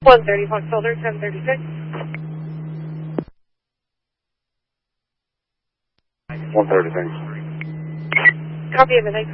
130 Fox Soldier, 1036. 130, thanks. Copy of it, thanks.